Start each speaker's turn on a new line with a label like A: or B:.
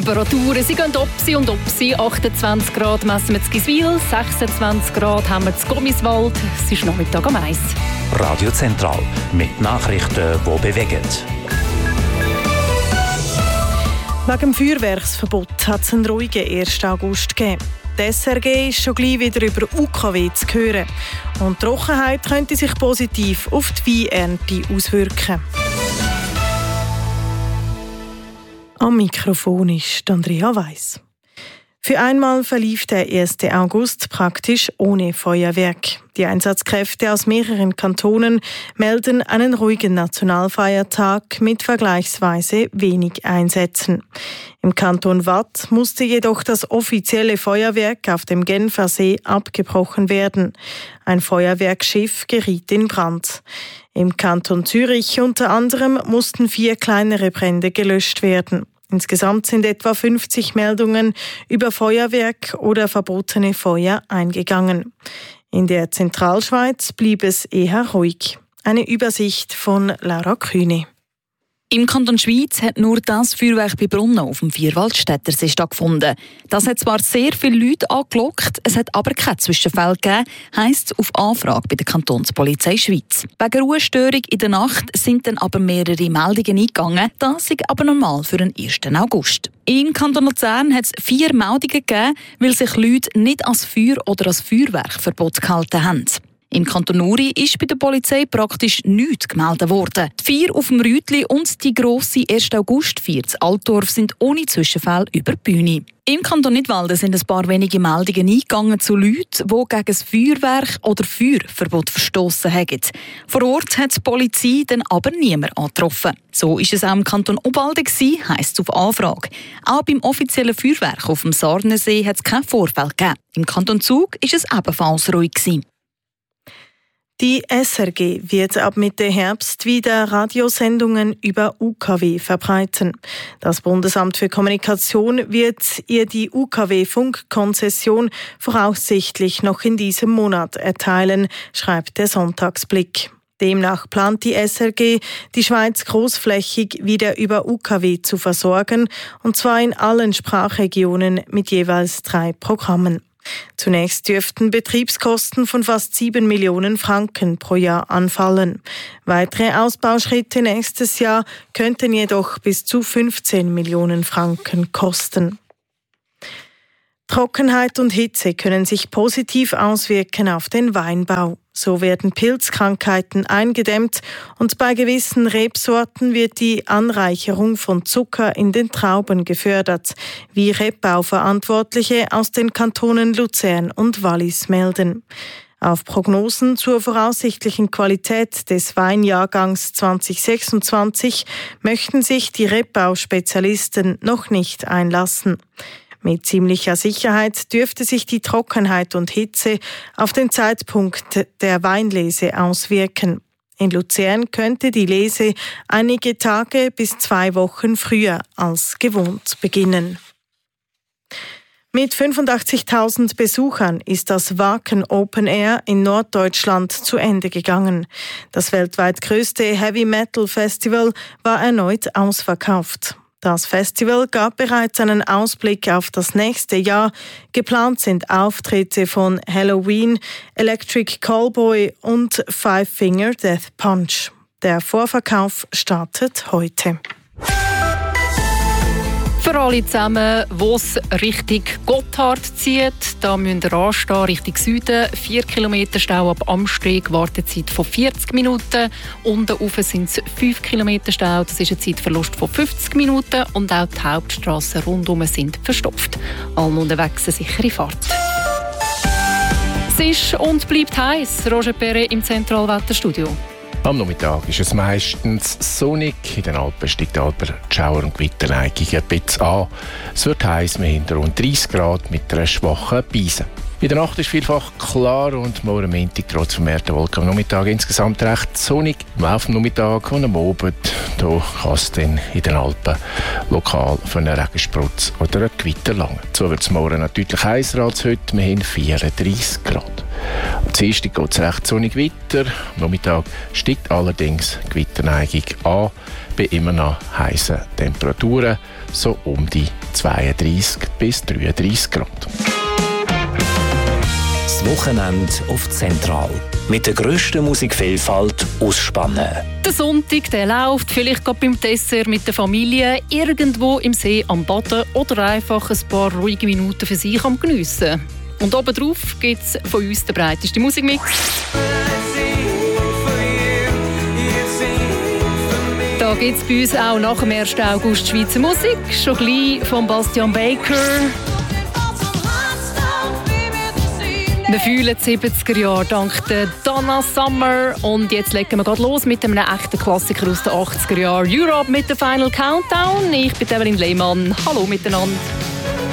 A: Temperaturen, sie gehen Opsi und Opsi. 28 Grad messen wir in Giswil, 26 Grad haben wir in Gommiswald. Es ist Nachmittag am 1.
B: Radio Zentral mit Nachrichten, die bewegen.
C: Wegen dem Feuerwerksverbot hat es einen ruhigen 1. August gegeben. Die SRG ist schon gleich wieder über UKW zu hören. Und die Trockenheit könnte sich positiv auf die Weinernte auswirken. Am Mikrofon ist Andrea Weiss. Für einmal verlief der 1. August praktisch ohne Feuerwerk. Die Einsatzkräfte aus mehreren Kantonen melden einen ruhigen Nationalfeiertag mit vergleichsweise wenig Einsätzen. Im Kanton Waadt musste jedoch das offizielle Feuerwerk auf dem Genfer See abgebrochen werden. Ein Feuerwerksschiff geriet in Brand. Im Kanton Zürich unter anderem mussten 4 kleinere Brände gelöscht werden. Insgesamt sind etwa 50 Meldungen über Feuerwerk oder verbotene Feuer eingegangen. In der Zentralschweiz blieb es eher ruhig. Eine Übersicht von Laura Kühne.
D: Im Kanton Schweiz hat nur das Feuerwerk bei Brunnen auf dem Vierwaldstättersee stattgefunden. Das hat zwar sehr viele Leute angelockt, es hat aber keine Zwischenfälle gegeben, heisst es auf Anfrage bei der Kantonspolizei Schweiz. Wegen Ruhestörung in der Nacht sind dann aber mehrere Meldungen eingegangen. Das ist aber normal für den 1. August. Im Kanton Luzern hat es 4 Meldungen gegeben, weil sich Leute nicht als Feuer- oder als Feuerwerkverbot gehalten haben. Im Kanton Uri ist bei der Polizei praktisch nichts gemeldet worden. Die Feier auf dem Rütli und die grosse 1. August-Feier in Altdorf sind ohne Zwischenfälle über die Bühne. Im Kanton Nidwalden sind ein paar wenige Meldungen eingegangen zu Leuten, die gegen das Feuerwerk oder Feuerverbot verstossen haben. Vor Ort hat die Polizei dann aber niemand angetroffen. So war es auch im Kanton Obwalden, heisst es auf Anfrage. Auch beim offiziellen Feuerwerk auf dem Sarnensee hat es keinen Vorfall gegeben. Im Kanton Zug war es ebenfalls ruhig gewesen.
C: Die SRG wird ab Mitte Herbst wieder Radiosendungen über UKW verbreiten. Das Bundesamt für Kommunikation wird ihr die UKW-Funkkonzession voraussichtlich noch in diesem Monat erteilen, schreibt der Sonntagsblick. Demnach plant die SRG, die Schweiz großflächig wieder über UKW zu versorgen, und zwar in allen Sprachregionen mit jeweils 3 Programmen. Zunächst dürften Betriebskosten von fast 7 Millionen Franken pro Jahr anfallen. Weitere Ausbauschritte nächstes Jahr könnten jedoch bis zu 15 Millionen Franken kosten. Trockenheit und Hitze können sich positiv auswirken auf den Weinbau. So werden Pilzkrankheiten eingedämmt und bei gewissen Rebsorten wird die Anreicherung von Zucker in den Trauben gefördert, wie Rebbauverantwortliche aus den Kantonen Luzern und Wallis melden. Auf Prognosen zur voraussichtlichen Qualität des Weinjahrgangs 2026 möchten sich die Rebbau-Spezialisten noch nicht einlassen. Mit ziemlicher Sicherheit dürfte sich die Trockenheit und Hitze auf den Zeitpunkt der Weinlese auswirken. In Luzern könnte die Lese einige Tage bis 2 Wochen früher als gewohnt beginnen. Mit 85.000 Besuchern ist das Wacken Open Air in Norddeutschland zu Ende gegangen. Das weltweit größte Heavy Metal Festival war erneut ausverkauft. Das Festival gab bereits einen Ausblick auf das nächste Jahr. Geplant sind Auftritte von Halloween, Electric Callboy und Five Finger Death Punch. Der Vorverkauf startet heute.
A: Für alle zusammen, die es Richtung Gotthard zieht, da müsst ihr anstehen, Richtung Süden. 4 Kilometer Stau ab Amsteg, Wartezeit von 40 Minuten. Unten rauf sind es 5 Kilometer Stau, das ist ein Zeitverlust von 50 Minuten. Und auch die Hauptstrassen rundherum sind verstopft. Allen unterwegs eine sichere Fahrt. Es ist und bleibt heiß. Roger Perret im Zentralwetterstudio.
E: Am Nachmittag ist es meistens sonnig. In den Alpen steigt aber die Schauer- und Gewitterneigung ein bisschen an. Es wird heiß, wir haben rund 30 Grad mit einer schwachen Brise. In der Nacht ist vielfach klar und morgen Montag trotz vermehrter Wolken am Nachmittag insgesamt recht sonnig. Im Laufe des Nachmittags und am Abend da kann es dann in den Alpen lokal für einen Regensprutz oder ein Gewitter langen. So wird es morgen noch deutlich heißer als heute. Wir haben 34 Grad. Am Dienstag geht es recht sonnig weiter. Am Nachmittag steigt allerdings die Gewitterneigung an bei immer noch heißen Temperaturen, so um die 32 bis 33 Grad.
B: Das Wochenende auf Zentral. Mit der grössten Musikvielfalt aus Spannen.
A: Der Sonntag der läuft vielleicht gerade beim Dessert mit der Familie, irgendwo im See am Baden oder einfach ein paar ruhige Minuten für sich am Geniessen. Und obendrauf gibt es von uns den breitesten Musikmix. Da gibt es bei uns auch nach dem 1. August Schweizer Musik, schon gleich von Bastian Baker. Wir fühlen die 70er Jahre dank der Donna Summer. Und jetzt legen wir gerade los mit einem echten Klassiker aus den 80er Jahren. Europe mit der Final Countdown. Ich bin Evelyn Lehmann. Hallo miteinander.